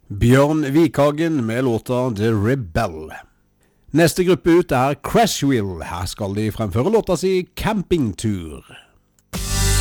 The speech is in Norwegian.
Bjørn Vikhagen med låta The Rebel. Neste gruppe ut er Crashwell. Her skal de fremføre låta si Campingtur.